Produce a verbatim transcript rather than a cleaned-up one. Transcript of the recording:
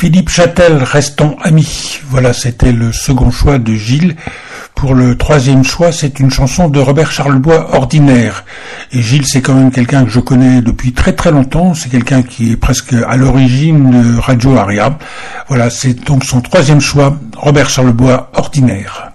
Philippe Châtel, restons amis. Voilà, c'était le second choix de Gilles. Pour le troisième choix, c'est une chanson de Robert Charlebois, Ordinaire. Et Gilles, c'est quand même quelqu'un que je connais depuis très très longtemps. C'est quelqu'un qui est presque à l'origine de Radio Aria. Voilà, c'est donc son troisième choix, Robert Charlebois, Ordinaire.